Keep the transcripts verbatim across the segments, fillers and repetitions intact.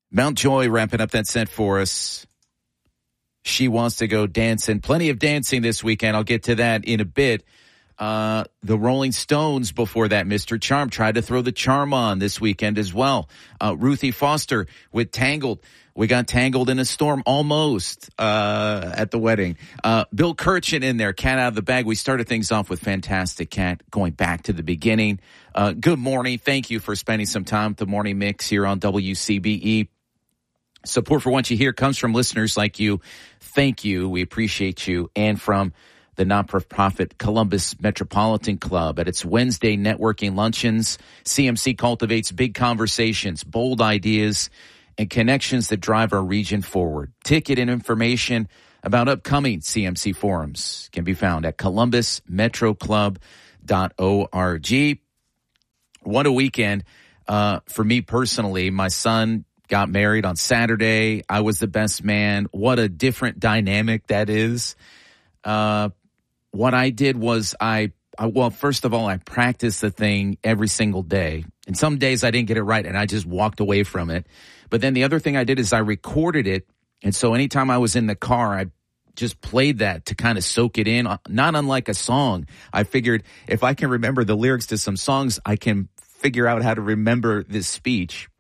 Mount Joy wrapping up that set for us. She wants to go dancing. Plenty of dancing this weekend. I'll get to that in a bit. Uh, the Rolling Stones before that, Mister Charm, tried to throw the charm on this weekend as well. Uh, Ruthie Foster with Tangled. We got tangled in a storm almost uh, at the wedding. Uh, Bill Kirchen in there, Cat Out of the Bag. We started things off with Fantastic Cat, going back to the beginning. Uh, good morning. Thank you for spending some time with the Morning Mix here on W C B E. Support for What You Hear comes from listeners like you. Thank you. We appreciate you. And from the not-for-profit Columbus Metropolitan Club at its Wednesday networking luncheons. C M C cultivates big conversations, bold ideas, and connections that drive our region forward. Ticket and information about upcoming C M C forums can be found at columbus metro club dot org. What a weekend uh, for me personally. My son got married on Saturday. I was the best man. What a different dynamic that is. Uh, what I did was I, I, well, first of all, I practiced the thing every single day. And some days I didn't get it right, and I just walked away from it. But then the other thing I did is I recorded it. And so anytime I was in the car, I just played that to kind of soak it in, not unlike a song. I figured if I can remember the lyrics to some songs, I can figure out how to remember this speech.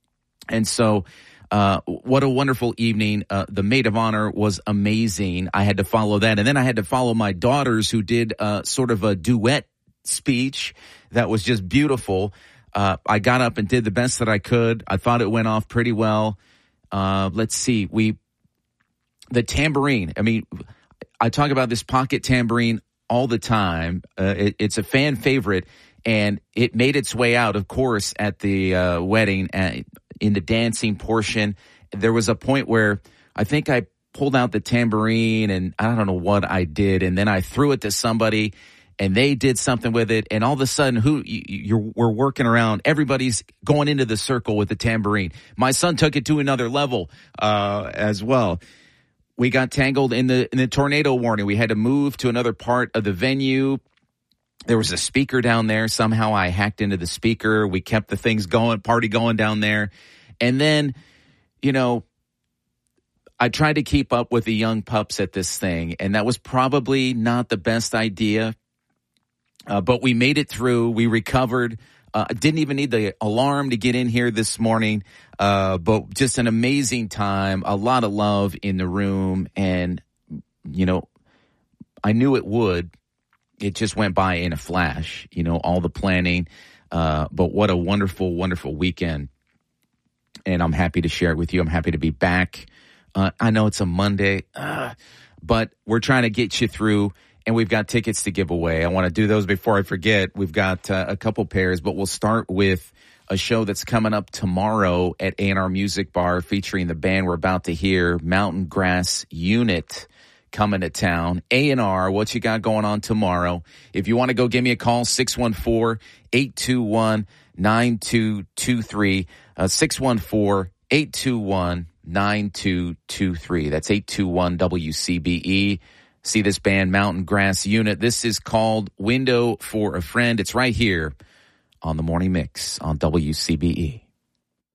And so uh, what a wonderful evening. Uh, the maid of honor was amazing. I had to follow that. And then I had to follow my daughters who did uh, sort of a duet speech that was just beautiful. Uh, I got up and did the best that I could. I thought it went off pretty well. Uh, let's see. We, the tambourine. I mean, I talk about this pocket tambourine all the time. Uh, it, it's a fan favorite, and it made its way out, of course, at the uh, wedding uh, in the dancing portion. There was a point where I think I pulled out the tambourine, and I don't know what I did, and then I threw it to somebody, and they did something with it, and all of a sudden, who you, you're we're working around. Everybody's going into the circle with the tambourine. My son took it to another level uh, as well. We got tangled in the in the tornado warning. We had to move to another part of the venue. There was a speaker down there. Somehow I hacked into the speaker. We kept the things going, party going down there, and then, you know, I tried to keep up with the young pups at this thing, and that was probably not the best idea. Uh, but we made it through. We recovered. Uh, didn't even need the alarm to get in here this morning. Uh, but just an amazing time. A lot of love in the room. And, you know, I knew it would. It just went by in a flash, you know, all the planning. Uh, but what a wonderful, wonderful weekend. And I'm happy to share it with you. I'm happy to be back. Uh, I know it's a Monday, uh, but we're trying to get you through. And we've got tickets to give away. I want to do those before I forget. We've got uh, a couple pairs, but we'll start with a show that's coming up tomorrow at A and R Music Bar featuring the band we're about to hear, Mountain Grass Unit, coming to town. A and R, what you got going on tomorrow? If you want to go, give me a call, six one four, eight two one, nine two two three, uh, six one four, eight two one, nine two two three. That's eight two one W C B E. See this band, Mountain Grass Unit. This is called Window for a Friend. It's right here on the Morning Mix on W C B E.